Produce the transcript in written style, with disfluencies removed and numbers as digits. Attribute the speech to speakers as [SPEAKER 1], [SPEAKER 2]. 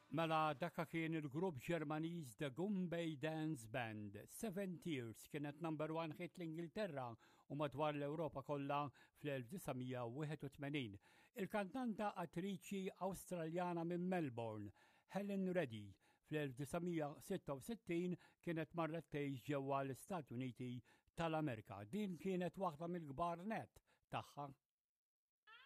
[SPEAKER 1] Mela dakka kien il-grupp Ġermaniż The Goombay Dance Band. 7 Years kienet number 1 hit l-Ingilterra u madwar l-Ewropa kollha fl-1981. Il-kantanta attriċi Awstraljana minn Melbourne, Helen Reddy, fl-1966 kienet marret tgħix ġewwa l-Istati Uniti tal-Amerika. Din kienet waħda mill-kbar net tagħha.